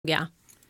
Ja.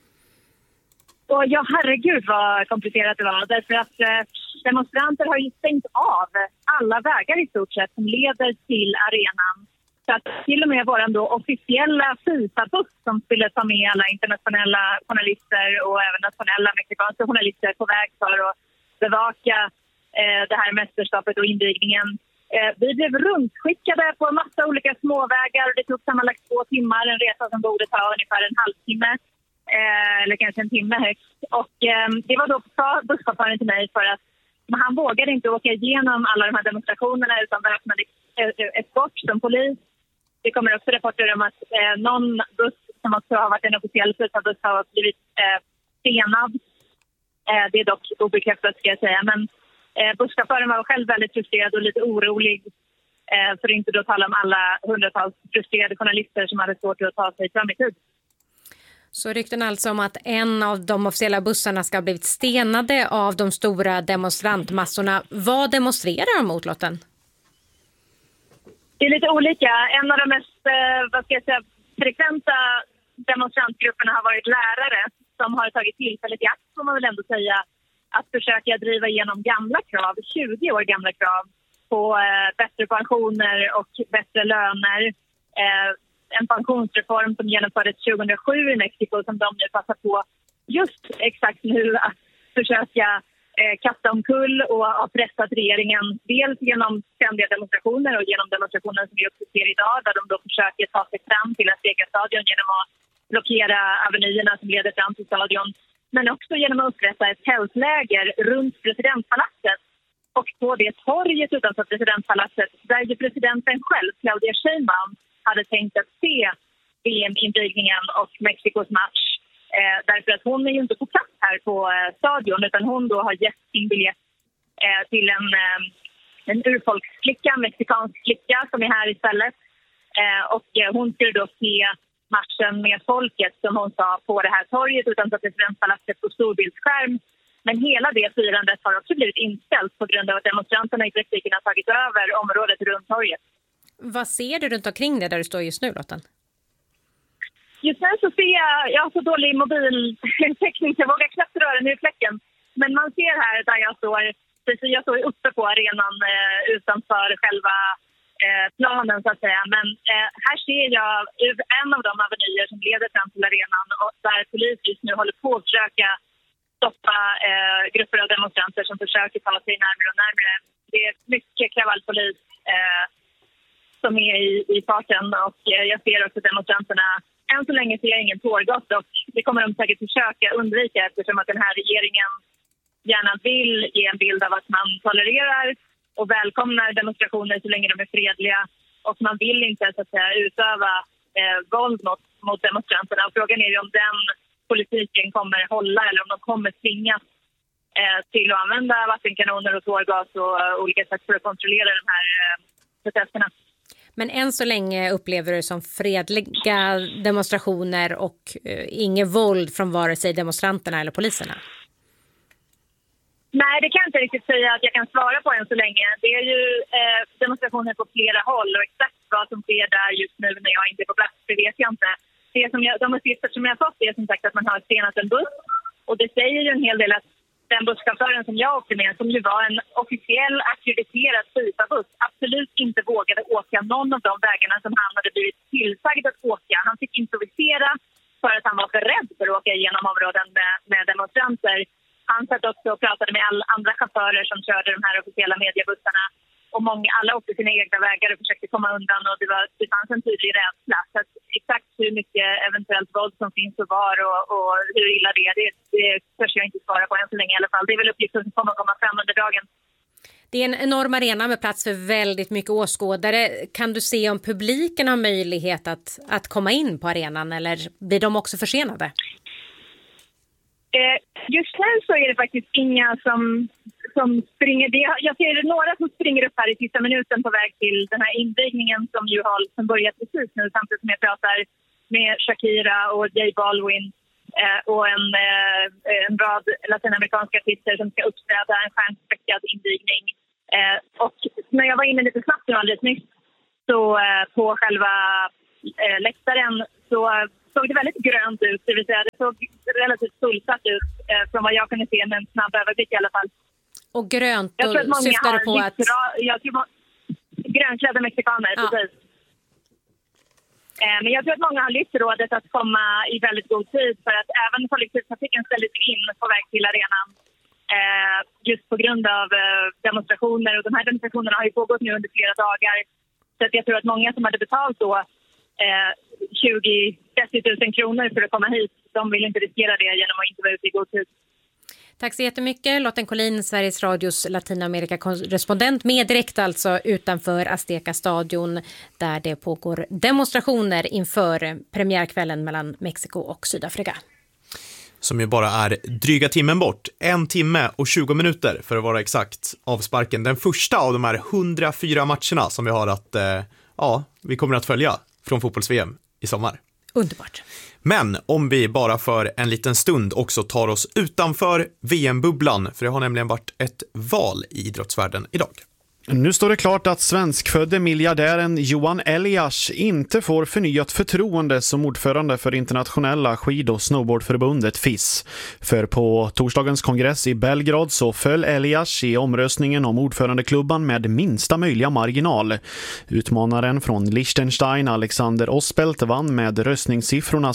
Och ja, herregud vad komplicerat det var. Därför att demonstranter har ju stängt av alla vägar i stort sett som leder till arenan. Så att till och med vår då officiella FIFA-buss som skulle ta med alla internationella journalister och även nationella mexikanska journalister på väg för att bevaka det här mästerskapet och invigningen. Vi blev rundskickade på en massa olika småvägar och det tog sammanlagt 2 timmar. En resa som borde ta ungefär en halvtimme. Eller kanske en timme högst. Och det var då busschauffören till mig för att han vågade inte åka igenom alla de här demonstrationerna utan väpnade eskort som polis. Det kommer också rapporter om att någon buss som också har varit en officiell buss har blivit stenad. Det är dock obekräftat ska jag säga. Men busschauffören var själv väldigt frustrerad och lite orolig. För att inte då tala om alla hundratals frustrerade journalister som hade svårt att ta sig fram i tid. Så rykten alltså om att en av de officiella bussarna ska ha blivit stenade av de stora demonstrantmassorna. Vad demonstrerar de mot, Lotten? Det är lite olika. En av de mest frekventa demonstrantgrupperna har varit lärare som har tagit tillfället i akt, får man väl ändå säga, att försöka driva igenom gamla krav, 20 år gamla krav på bättre pensioner och bättre löner. En pensionsreform som genomfördes 2007 i Mexiko som de nu passar på just exakt nu att försöka kasta omkull och ha pressat regeringen dels genom ständiga demonstrationer och genom demonstrationer som vi också ser idag där de då försöker ta sig fram till Azteca-stadion genom att blockera avenyerna som leder fram till stadion men också genom att upprätta ett tältläger runt presidentpalatset och på det torget utanför presidentpalatset där ju presidenten själv, Claudia Sheinbaum, hade tänkt att se VM-invigningen och Mexikos match. Därför att hon är ju inte på plats här på stadion utan hon då har gett sin biljett till en urfolksflicka, en mexikansk flicka som är här istället. Och hon skulle då se matchen med folket som hon sa på det här torget utanför presidentpalatset på storbildsskärm. Men hela det firandet har också blivit inställt på grund av att demonstranterna i praktiken har tagit över området runt torget. Vad ser du runt omkring det där du står just nu, Lotten? Just nu så ser jag har så dålig mobiltäckning så jag vågar knappt röra ner fläcken. Men man ser här där jag står uppe på arenan utanför själva planen så att säga. Men här ser jag en av de avenyer som leder fram till arenan och där polis just nu håller på att försöka stoppa grupper av demonstranter som försöker ta sig närmare och närmare. Det är mycket kravallpolis som är i farten och jag ser också demonstranterna. Än så länge ser jag ingen tårgas och det kommer de säkert försöka undvika eftersom att den här regeringen gärna vill ge en bild av att man tolererar och välkomnar demonstrationer så länge de är fredliga och man vill inte så att säga, utöva våld mot demonstranterna. Och frågan är ju om den politiken kommer hålla eller om de kommer tvingas till att använda vattenkanoner och tårgas och olika sätt för att kontrollera de här protesterna. Men än så länge upplever du som fredliga demonstrationer och inget våld från vare sig demonstranterna eller poliserna? Nej, det kan jag inte riktigt säga att jag kan svara på än så länge. Det är ju demonstrationer på flera håll och exakt vad som sker där just nu när jag inte är på plats, det vet jag inte. De uppgifter som jag har fått är som sagt att man har stenat en buss och det säger ju en hel del att den busschauffören som jag åkte med, som ju var en officiell akkrediterad FIFA-buss, absolut inte vågade åka någon av de vägarna som han hade blivit tillsagd att åka. Han fick improvisera för att han var för rädd för att åka igenom områden med demonstranter. Han satt också och pratade med alla andra chaufförer som körde de här officiella mediebussarna. Och alla åkte sina egna vägar och försökte komma undan och det fanns en tydlig rädsla. Så att exakt hur mycket eventuellt våld som finns och var och hur illa det törs jag inte svara på än så länge i alla fall. Det är väl uppgifter som kommer att komma fram under dagen. Det är en enorm arena med plats för väldigt mycket åskådare. Kan du se om publiken har möjlighet att komma in på arenan eller blir de också försenade? Just nu så är det faktiskt inga som springer. Jag ser några som springer upp här i sista minuten på väg till den här invigningen som börjar precis nu samtidigt som jag pratar med Shakira och J Balvin och en rad latinamerikanska artister som ska uppträda en stjärnspäckad invigning. Och när jag var inne lite snabbt nu alldeles nyss så på själva läktaren så såg det väldigt grönt ut. Det vill säga det såg relativt fullsatt ut från vad jag kunde se med en snabb överblick i alla fall. Och grönt, då syftar du på att... Grönklädda mexikaner, ja. Precis. Men jag tror att många har lyft rådet att komma i väldigt god tid för att även kollektivtrafiken ställdes in på väg till arenan just på grund av demonstrationer. Och de här demonstrationerna har ju pågått nu under flera dagar. Så att jag tror att många som hade betalt då 20-30 000 kronor för att komma hit, de vill inte riskera det genom att inte vara ute i god tid. Tack så jättemycket. Lotten Collin, Sveriges Radios Latinamerika-korrespondent, med direkt alltså utanför Azteca stadion där det pågår demonstrationer inför premiärkvällen mellan Mexiko och Sydafrika. Som ju bara är dryga timmen bort. 1 timme och 20 minuter för att vara exakt, avsparken. Den första av de här 104 matcherna som vi har att vi kommer att följa från fotbolls-VM i sommar. Underbart. Men om vi bara för en liten stund också tar oss utanför VM-bubblan, för det har nämligen varit ett val i idrottsvärlden idag. Nu står det klart att svenskfödde miljardären Johan Elias inte får förnyat förtroende som ordförande för internationella skid- och snowboardförbundet FIS. För på torsdagens kongress i Belgrad så föll Elias i omröstningen om ordförandeklubban med minsta möjliga marginal. Utmanaren från Liechtenstein, Alexander Ospelt, vann med röstningssiffrorna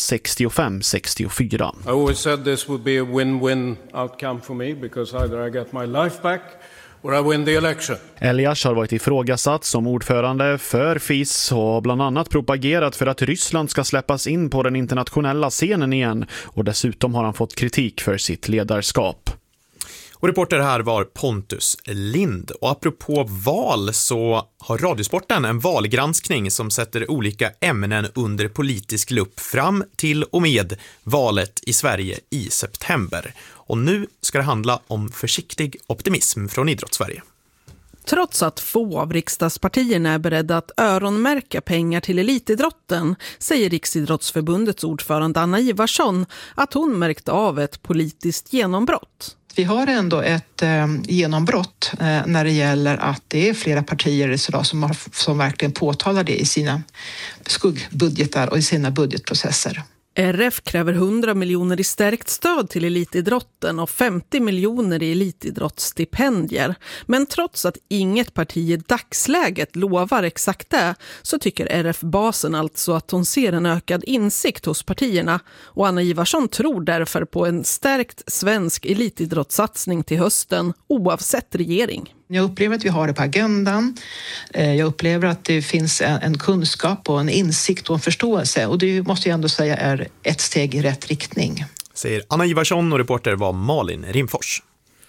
65-64. I always said this would be a win-win outcome for me because either I get my life back or I win the election. Elias har varit ifrågasatt som ordförande för FIS och har bland annat propagerat för att Ryssland ska släppas in på den internationella scenen igen, och dessutom har han fått kritik för sitt ledarskap. Och reporter här var Pontus Lind. Och apropå val så har Radiosporten en valgranskning som sätter olika ämnen under politisk lupp fram till och med valet i Sverige i september. Och nu ska det handla om försiktig optimism från Idrottssverige. Trots att få av riksdagspartierna är beredda att öronmärka pengar till elitidrotten, säger Riksidrottsförbundets ordförande Anna Ivarsson att hon märkt av ett politiskt genombrott. Vi har ändå ett genombrott när det gäller att det är flera partier idag som verkligen påtalar det i sina skuggbudgetar och i sina budgetprocesser. RF kräver 100 miljoner i stärkt stöd till elitidrotten och 50 miljoner i elitidrottsstipendier. Men trots att inget parti i dagsläget lovar exakt det, så tycker RF-basen alltså att hon ser en ökad insikt hos partierna. Och Anna Ivarsson tror därför på en stärkt svensk elitidrottssatsning till hösten oavsett regering. Jag upplever att vi har det på agendan. Jag upplever att det finns en kunskap och en insikt och en förståelse. Och det måste jag ändå säga är ett steg i rätt riktning. Säger Anna Ivarsson, och reporter var Malin Rimfors.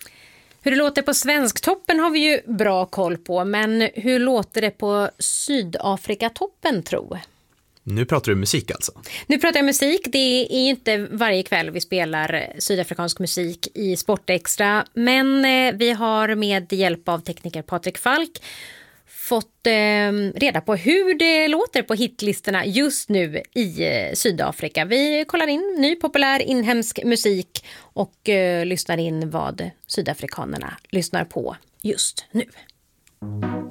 Hur det låter på Svensktoppen har vi ju bra koll på. Men hur låter det på Sydafrikatoppen, tro? Nu pratar du musik alltså? Nu pratar jag musik. Det är ju inte varje kväll vi spelar sydafrikansk musik i Sportextra. Men vi har med hjälp av tekniker Patrik Falk fått reda på hur det låter på hitlistorna just nu i Sydafrika. Vi kollar in ny populär inhemsk musik och lyssnar in vad sydafrikanerna lyssnar på just nu.